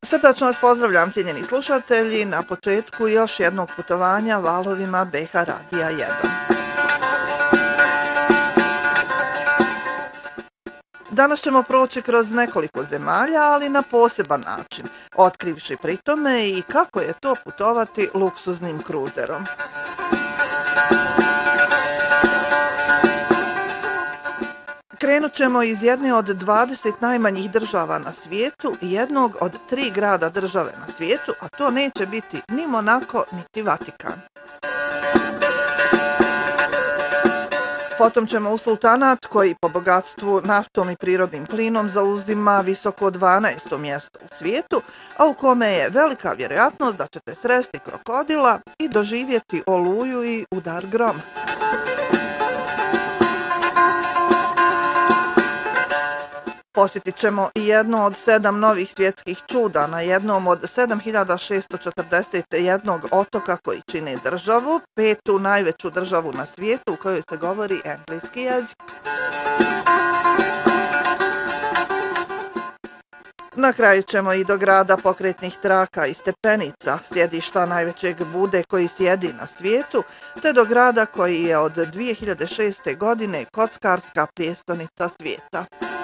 Srdačno vas pozdravljam, cijenjeni slušatelji, na početku još jednog putovanja valovima BH Radija 1. Danas ćemo proći kroz nekoliko zemalja, ali na poseban način, otkrivši pritome i kako je to putovati luksuznim kruzerom. Krenut ćemo iz jedne od 20 najmanjih država na svijetu i jednog od 3 grada države na svijetu, a to neće biti ni Monako, niti Vatikan. Potom ćemo u sultanat koji po bogatstvu naftom i prirodnim plinom zauzima visoko 12. mjesto u svijetu, a u kome je velika vjerojatnost da ćete sresti krokodila i doživjeti oluju i udar groma. Posjetit ćemo i jedno od 7 novih svjetskih čuda na jednom od 7641 otoka koji čine državu, 5. najveću državu na svijetu u kojoj se govori engleski jezik. Na kraju ćemo i do grada pokretnih traka i stepenica, sjedišta najvećeg Bude koji sjedi na svijetu, te do grada koji je od 2006. godine kockarska prijestolnica svijeta.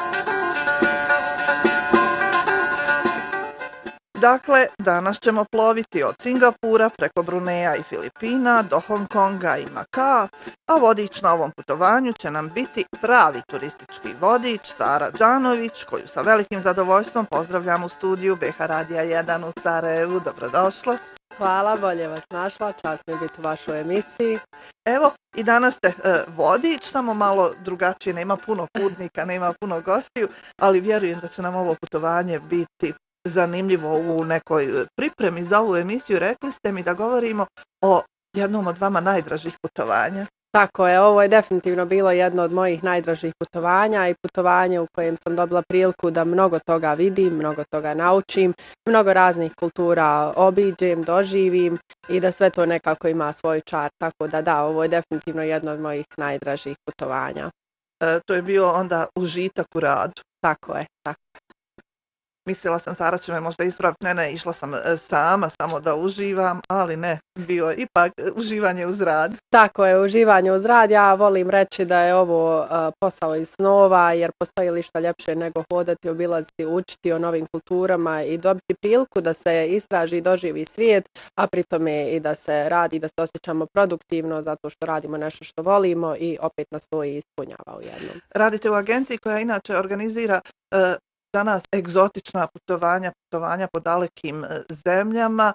Dakle, danas ćemo ploviti od Singapura preko Bruneja i Filipina do Hong Konga i Makaa, a vodič na ovom putovanju će nam biti pravi turistički vodič Sara Đanović, koju sa velikim zadovoljstvom pozdravljam u studiju BH Radija 1 u Sarajevu. Dobrodošla. Hvala, bolje vas našla, čast mi je biti u vašoj emisiji. Evo, i danas ste vodič, samo malo drugačije, nema puno putnika, nema puno gostiju, ali vjerujem da će nam ovo putovanje biti zanimljivo. U nekoj pripremi za ovu emisiju rekli ste mi da govorimo o jednom od vama najdražih putovanja. Tako je, ovo je definitivno bilo jedno od mojih najdražih putovanja i putovanje u kojem sam dobila priliku da mnogo toga vidim, mnogo toga naučim, mnogo raznih kultura obiđem, doživim i da sve to nekako ima svoj čar. Tako da, ovo je definitivno jedno od mojih najdražih putovanja. To je bio onda užitak u radu. Tako je, tako je. Mislila sam, Sara će me možda ispraviti, ne, išla sam sama, samo da uživam, ali ne, bio ipak uživanje uz rad. Tako je, uživanje uz rad. Ja volim reći da je ovo posao iz snova, jer postoji li šta ljepše nego hodati, obilaziti, učiti o novim kulturama i dobiti priliku da se istraži i doživi svijet, a pritome i da se radi, da se osjećamo produktivno zato što radimo nešto što volimo i opet nas to i ispunjava u jednom. Radite u agenciji koja inače organizira za nas egzotična putovanja po dalekim zemljama,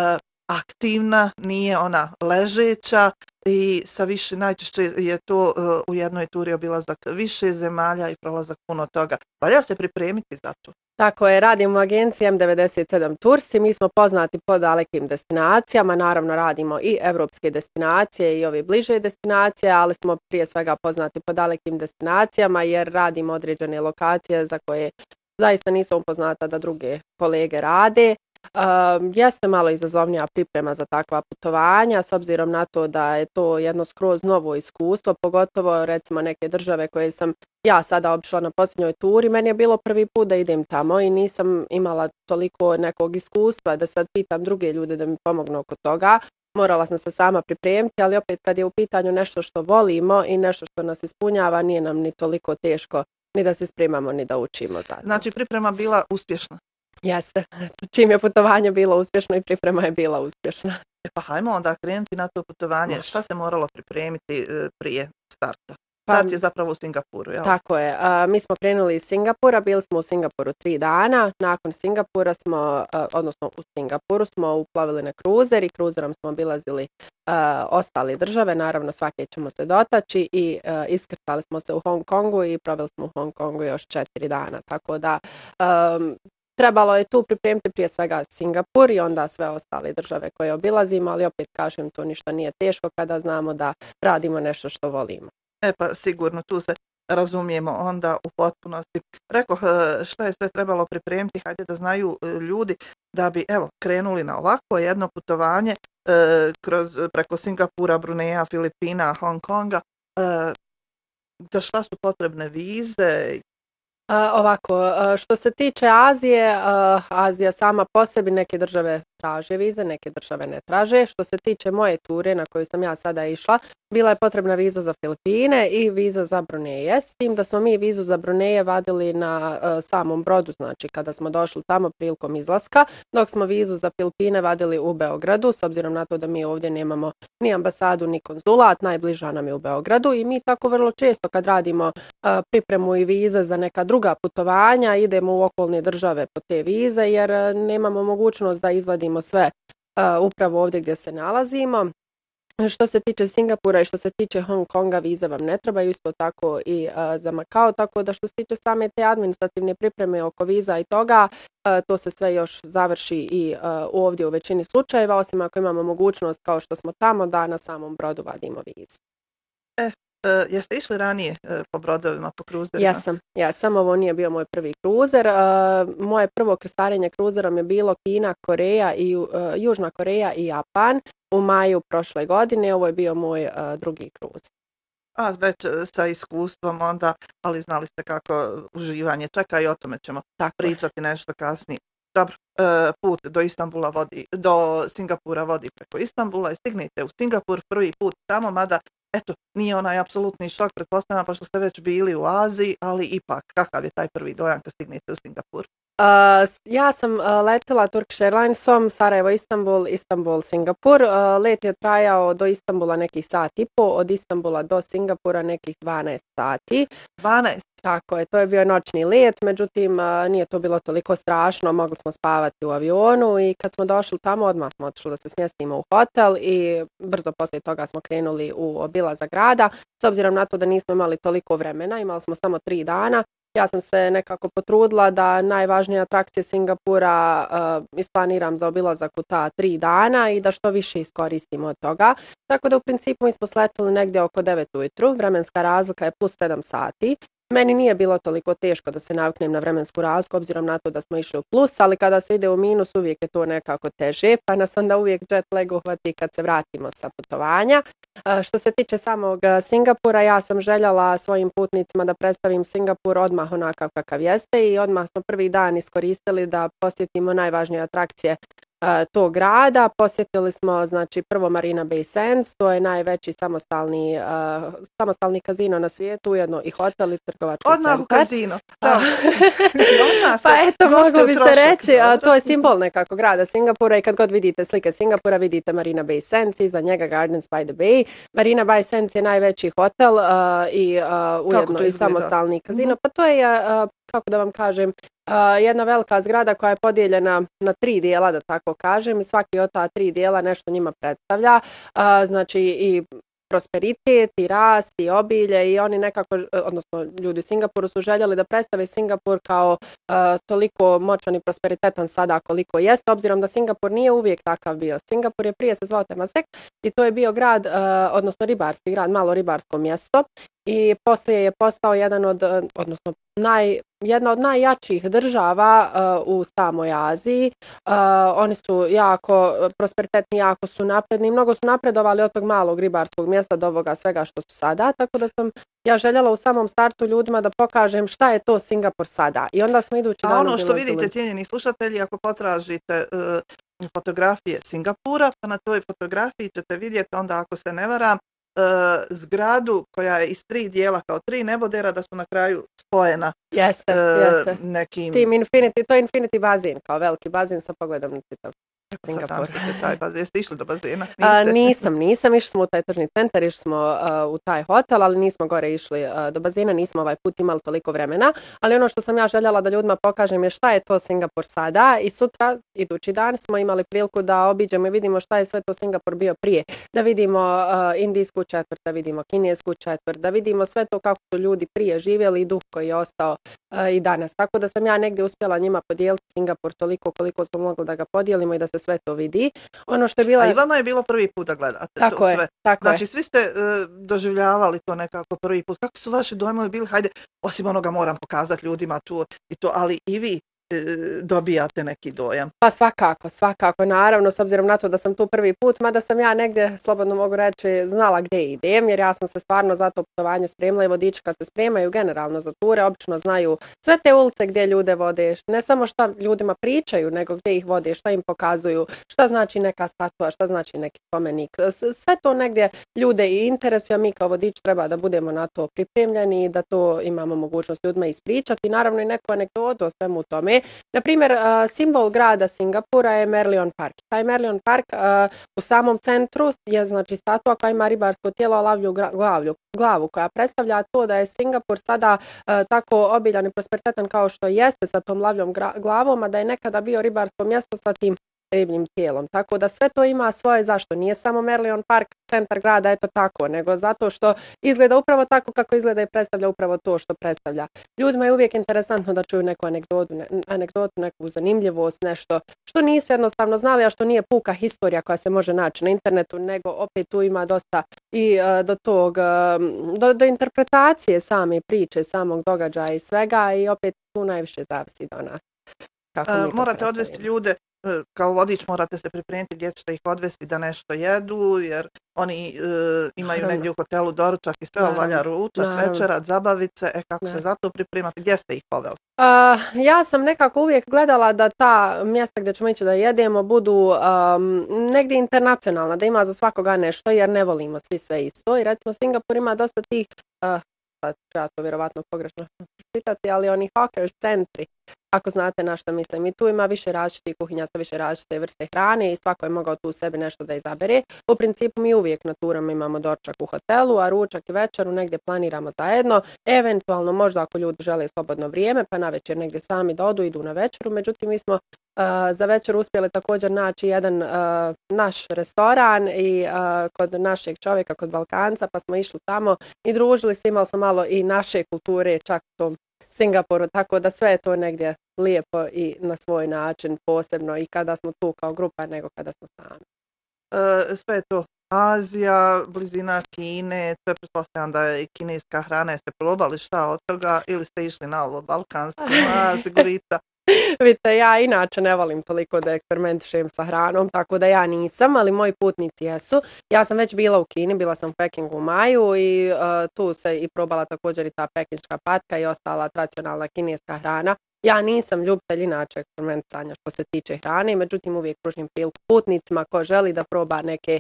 aktivna, nije ona ležeća i sa više, najčešće je to u jednoj turi obilazak više zemalja i prolazak puno toga. Valja se pripremiti za to. Tako je, radim u agenciji M97 Tours i mi smo poznati po dalekim destinacijama, naravno radimo i evropske destinacije i ove bliže destinacije, ali smo prije svega poznati po dalekim destinacijama jer radimo određene lokacije za koje zaista nisam upoznata da druge kolege rade. Jeste malo izazovnija priprema za takva putovanja, s obzirom na to da je to jedno skroz novo iskustvo, pogotovo recimo neke države koje sam ja sada obišla na posljednjoj turi. Meni je bilo prvi put da idem tamo i nisam imala toliko nekog iskustva da sad pitam druge ljude da mi pomognu oko toga. Morala sam se sama pripremiti, ali opet kad je u pitanju nešto što volimo i nešto što nas ispunjava, nije nam ni toliko teško ni da se spremamo, ni da učimo za to. Znači priprema bila uspješna? Jeste. Čim je putovanje bilo uspješno i priprema je bila uspješna. Pa hajmo onda krenuti na to putovanje. Šta se moralo pripremiti prije starta? Start je zapravo u Singapuru, jel? Tako je. Mi smo krenuli iz Singapura, bili smo u Singapuru 3 dana. Nakon Singapura smo, odnosno u Singapuru smo uplovili na kruzer i kruzerom smo obilazili ostale države. Naravno svake ćemo se dotaći i iskrcali smo se u Hong Kongu i proveli smo u Hong Kongu još 4 dana. Tako da trebalo je tu pripremiti prije svega Singapur i onda sve ostale države koje obilazimo, ali opet kažem, to ništa nije teško kada znamo da radimo nešto što volimo. Pa sigurno tu se razumijemo onda u potpunosti. Rekoh, šta je sve trebalo pripremiti, hajde da znaju ljudi da bi krenuli na ovako jedno putovanje preko Singapura, Bruneja, Filipina, Hong Konga. Za šta su potrebne vize? Ovako, što se tiče Azije, Azija sama po sebi, neke države traže vize, neke države ne traže. Što se tiče moje ture na koju sam ja sada išla, bila je potrebna viza za Filipine i viza za Bruneje, s tim da smo mi vizu za Bruneje vadili na samom brodu, znači kada smo došli tamo prilikom izlaska, dok smo vizu za Filipine vadili u Beogradu, s obzirom na to da mi ovdje nemamo ni ambasadu ni konzulat, najbliža nam je u Beogradu i mi tako vrlo često kad radimo pripremu i vize za neka druga putovanja, idemo u okolne države po te vize jer nemamo mogućnost da izvadimo sve upravo ovdje gdje se nalazimo. Što se tiče Singapura i što se tiče Hong Konga, vize vam ne trebaju, isto tako i za Makao, tako da što se tiče same te administrativne pripreme oko viza i toga, to se sve još završi i ovdje u većini slučajeva, osim ako imamo mogućnost kao što smo tamo da na samom brodu vadimo vize. Jeste išli ranije po brodovima, po kruzerima? Jesam, ovo nije bio moj prvi kruzer. Moje prvo krstarenje kruzerom je bilo Kina, Koreja i Južna Koreja i Japan u maju prošle godine. Ovo je bio moj drugi kruzer. Već sa iskustvom onda, ali znali ste kako uživanje čeka i o tome ćemo pričati nešto kasnije. Dobro, put do Singapura vodi preko Istanbula i stignete u Singapur prvi put tamo, mada eto, nije onaj apsolutni šok, pretpostavljam, pošto ste već bili u Aziji, ali ipak, kakav je taj prvi dojam kad stignete u Singapur? Ja sam letela Turkish Airlinesom, Sarajevo, Istanbul, Istanbul, Singapur. Let je trajao do Istanbula nekih sat i po, od Istanbula do Singapura nekih 12 sati. 12? Tako je, to je bio noćni let, međutim nije to bilo toliko strašno, mogli smo spavati u avionu i kad smo došli tamo odmah smo otišli da se smjestimo u hotel i brzo poslije toga smo krenuli u obilazak grada. S obzirom na to da nismo imali toliko vremena, imali smo samo 3 dana, ja sam se nekako potrudila da najvažnije atrakcije Singapura isplaniram za obilazak u ta 3 dana i da što više iskoristimo od toga. Tako da u principu mi smo sletili negdje oko 9 ujutru, vremenska razlika je plus 7 sati. Meni nije bilo toliko teško da se naviknem na vremensku razliku, obzirom na to da smo išli u plus, ali kada se ide u minus uvijek je to nekako teže, pa nas onda uvijek jet lag uhvati kad se vratimo sa putovanja. Što se tiče samog Singapura, ja sam željela svojim putnicima da predstavim Singapur odmah onakav kakav jeste i odmah smo prvi dan iskoristili da posjetimo najvažnije atrakcije tog grada. Posjetili smo znači prvo Marina Bay Sands, to je najveći samostalni kazino na svijetu, ujedno i hotel i trgovački centar. Odmah u kazino. Pa eto, moglo bi se reći, to je simbol nekako grada Singapura i kad god vidite slike Singapura vidite Marina Bay Sands, iza njega Gardens by the Bay. Marina Bay Sands je najveći hotel i ujedno i samostalni kazino. Pa to je, kako da vam kažem, jedna velika zgrada koja je podijeljena na 3 dijela, da tako kažem, i svaki od ta 3 dijela nešto njima predstavlja, znači i prosperitet i rast i obilje i oni nekako, odnosno ljudi u Singapuru su željeli da predstave Singapur kao toliko moćan i prosperitetan sada koliko jeste, obzirom da Singapur nije uvijek takav bio. Singapur je prije se zvao Temasek i to je bio grad, odnosno ribarski grad, malo ribarsko mjesto i poslije je postao jedna od najjačih država u samoj Aziji. Oni su jako prosperitetni, jako su napredni, mnogo su napredovali od tog malog ribarskog mjesta do ovoga svega što su sada, tako da sam ja željela u samom startu ljudima da pokažem šta je to Singapur sada. I onda smo idući dan ono što vidite, cijenjeni slušatelji, ako potražite fotografije Singapura, pa na toj fotografiji ćete vidjeti onda, ako se ne varam, zgradu koja je iz 3 dijela kao 3 nebodera da su na kraju spojena. Jeste. Nekim... To je Infinity bazen, kao veliki bazen sa pogledom na čitav Singapur. Jeste išli do bazena? Nisam. Išli smo u taj tržni centar, išli smo u taj hotel, ali nismo gore išli do bazena, nismo ovaj put imali toliko vremena. Ali ono što sam ja željela da ljudima pokažem je šta je to Singapur sada i sutra, idući dan, smo imali priliku da obiđemo i vidimo šta je sve to Singapur bio prije. Da vidimo indijsku četvrt, da vidimo kinesku četvrt, da vidimo sve to kako su ljudi prije živjeli i duh koji je ostao i danas. Tako da sam ja negdje uspjela njima podijeliti Singapur toliko koliko smo mogli da ga podijelimo i da se sve to vidi. Ono što je bila... A i vama je bilo prvi put da gledate to sve. Znači svi ste doživljavali to nekako prvi put. Kako su vaši dojmovi bili? Hajde, osim onoga moram pokazati ljudima tu i to, ali i vi dobijate neki dojam? Pa svakako, naravno, s obzirom na to da sam tu prvi put, mada sam ja negdje, slobodno mogu reći, znala gdje idem, jer ja sam se stvarno za to putovanje spremila i vodiči kad se spremaju generalno za ture, obično znaju sve te ulice gdje ljude vode, ne samo šta ljudima pričaju, nego gdje ih vode, šta im pokazuju, šta znači neka statua, šta znači neki spomenik. Sve to negdje ljude i interesuje, a mi kao vodič treba da budemo na to pripremljeni i da to imamo mogućnost ljudima ispričati. Naravno i neku anegdotu o svemu tome. Na primjer, simbol grada Singapura je Merlion Park. Taj Merlion Park u samom centru je znači statua koja ima ribarsko tijelo, a lavlju glavu koja predstavlja to da je Singapur sada tako obiljan i prosperitetan kao što jeste sa tom lavljom glavom, a da je nekada bio ribarsko mjesto sa tim ribljim tijelom. Tako da sve to ima svoje zašto. Nije samo Merlion Park centar grada, eto tako, nego zato što izgleda upravo tako kako izgleda i predstavlja upravo to što predstavlja. Ljudima je uvijek interesantno da čuju neku anegdotu, neku zanimljivost, nešto što nisu jednostavno znali, a što nije puka historija koja se može naći na internetu, nego opet tu ima dosta i do interpretacije same priče, samog događaja i svega i opet tu najviše zavisi do nas. Morate odvesti ljude, kao vodič morate se pripremiti gdje ćete ih odvesti da nešto jedu, jer oni imaju negdje u hotelu doručak i sve, valja ručak, večerat, zabavice, kako se za to pripremati, gdje ste ih poveli? Ja sam nekako uvijek gledala da ta mjesta gdje ćemo ići da jedemo budu negdje internacionalna, da ima za svakoga nešto, jer ne volimo svi sve isto. I recimo Singapur ima dosta tih, ja to vjerovatno pogrešno citati, ali oni hawkers centri, ako znate na što mislim. I tu ima više različitih kuhinja sa više različite vrste hrane i svako je mogao tu sebi nešto da izabere. U principu mi uvijek na turama imamo doručak u hotelu, a ručak i večeru negdje planiramo zajedno. Eventualno možda ako ljudi žele slobodno vrijeme, pa navečer negdje sami da idu na večeru. Međutim, mi smo za večer uspjeli također naći jedan naš restoran i kod našeg čovjeka, kod Balkanca, pa smo išli tamo i družili se, imali smo malo i naše kulture čak u tom Singapuru, tako da sve je to negdje lijepo i na svoj način posebno i kada smo tu kao grupa nego kada smo sami. Sve je to Azija, blizina Kine, sve pretpostavljam da je i kineska hrana. Jeste probali šta od toga ili ste išli na ovo balkansko, Zgorica? Vidite, ja inače ne volim toliko da eksperimentišem sa hranom, tako da ja nisam, ali moji putnici jesu. Ja sam već bila u Kini, bila sam u Pekingu u maju i tu se i probala također i ta pekinška patka i ostala tradicionalna kineska hrana. Ja nisam ljubitelj inače eksperimentisanja što se tiče hrane, međutim uvijek pružim priliku putnicima ko želi da proba neke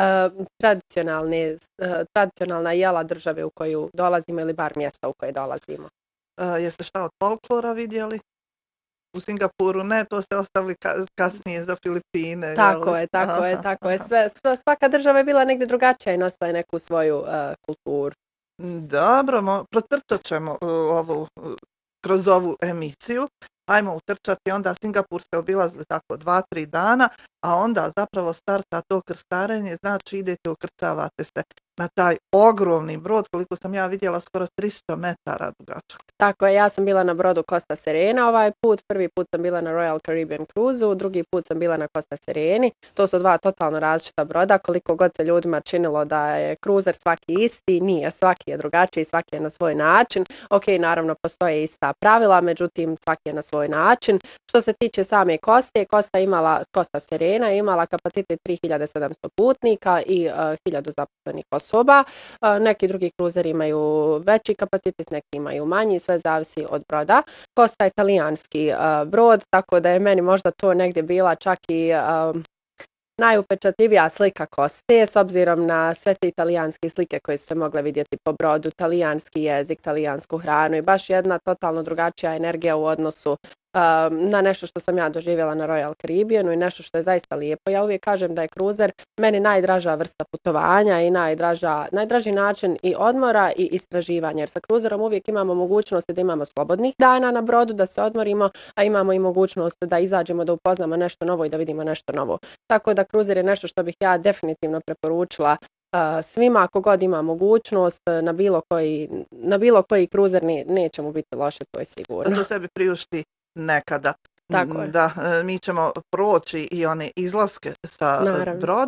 tradicionalna jela države u koju dolazimo ili bar mjesta u koje dolazimo. Jeste šta od folklora vidjeli? U Singapuru ne, to ste ostavili kasnije za Filipine. Tako je. Svaka država je bila negdje drugačija i nosila je neku svoju kulturu. Dobro, protrčat ćemo kroz ovu emisiju. Ajmo utrčati, onda Singapur ste obilazili tako 2-3 dana, a onda zapravo starta to krstarenje, znači idete, ukrcavate se na taj ogromni brod, koliko sam ja vidjela, skoro 300 metara dugačak. Tako je, ja sam bila na brodu Costa Serena ovaj put, prvi put sam bila na Royal Caribbean Cruise-u, drugi put sam bila na Costa Sereni. To su dva totalno različita broda, koliko god se ljudima činilo da je kruzer svaki isti, nije, svaki je drugačiji, svaki je na svoj način. Ok, naravno postoje ista pravila, međutim svaki je na svoj način. Što se tiče same Costa Costa Serena je imala kapacitet 3700 putnika i 1000 zaposlenih osoba. Neki drugi kruzeri imaju veći kapacitet, neki imaju manji, sve zavisi od broda. Costa je talijanski brod, tako da je meni možda to negdje bila čak i najupečatljivija slika Koste, s obzirom na sve te italijanske slike koje su se mogle vidjeti po brodu, talijanski jezik, talijansku hranu i baš jedna totalno drugačija energija u odnosu na nešto što sam ja doživjela na Royal Caribbeanu i nešto što je zaista lijepo. Ja uvijek kažem da je kruzer meni najdraža vrsta putovanja i najdraži način i odmora i istraživanja, jer sa kruzerom uvijek imamo mogućnosti da imamo slobodnih dana na brodu, da se odmorimo, a imamo i mogućnost da izađemo, da upoznamo nešto novo i da vidimo nešto novo. Tako da kruzer je nešto što bih ja definitivno preporučila svima, ako god ima mogućnost, na bilo koji kruzer neće mu biti loše, to je sigurno. Da to sebi priušti nekada. Tako je. Da, mi ćemo proći i one izlaske sa broda,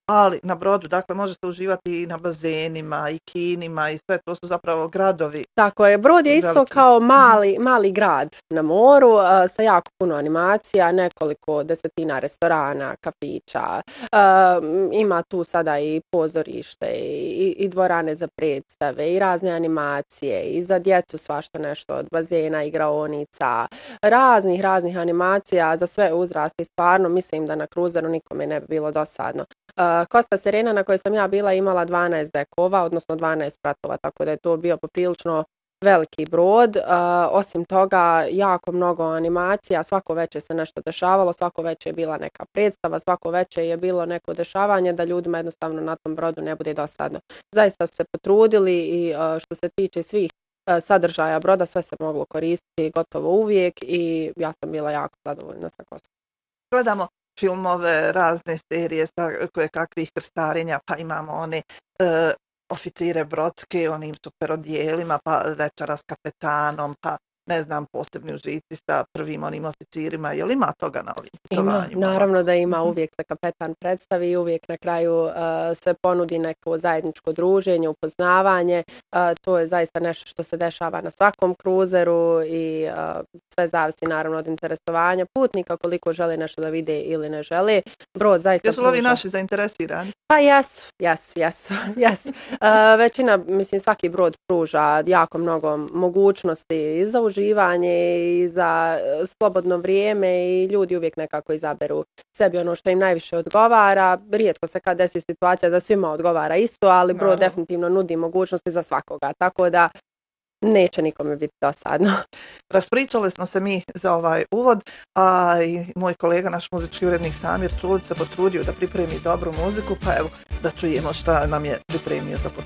ali na brodu, dakle, možete uživati i na bazenima, i kinima i sve, to su zapravo gradovi. Tako je, Brod je isto veliki. kao mali grad na moru sa jako puno animacija, nekoliko desetina restorana, kafića, ima tu sada i pozorište i dvorane za predstave i razne animacije i za djecu svašta nešto od bazena, igraonica, raznih animacija za sve uzraste i stvarno mislim da na kruzeru nikome ne bi bilo dosadno. Costa Serena na kojoj sam ja bila imala 12 dekova, odnosno 12 spratova, tako da je to bio poprilično veliki brod. Osim toga, jako mnogo animacija, svako veče se nešto dešavalo, svako veče je bila neka predstava, svako veče je bilo neko dešavanje da ljudima jednostavno na tom brodu ne bude dosadno. Zaista su se potrudili i što se tiče svih sadržaja broda, sve se moglo koristiti gotovo uvijek i ja sam bila jako zadovoljna sa Kostom. Gledamo filmove, razne serije sa kakvih krstarenja, pa imamo one oficire brodske, onim super odijelima, pa večera s kapetanom, pa ne znam, posebni užici sa prvim onim oficirima. Je li ima toga na ovim putovanjima? Ima, naravno da ima, uvijek se kapetan predstavi i uvijek na kraju se ponudi neko zajedničko druženje, upoznavanje. To je zaista nešto što se dešava na svakom kruzeru i sve zavisi naravno od interesovanja putnika, koliko žele nešto da vide ili ne žele. Brod zaista Jesu li ovi naši zainteresirani? Pa jesu. Većina, mislim, svaki brod pruža jako mnogo mogućnosti i za uživanje i za slobodno vrijeme i ljudi uvijek nekako izaberu sebi ono što im najviše odgovara. Rijetko se kad desi situacija da svima odgovara isto, ali brod definitivno nudi mogućnosti za svakoga, tako da neće nikome biti dosadno. Raspričali smo se mi za ovaj uvod, a i moj kolega, naš muzički urednik Samir Čulić se potrudio da pripremi dobru muziku, pa evo da čujemo šta nam je pripremio za početak.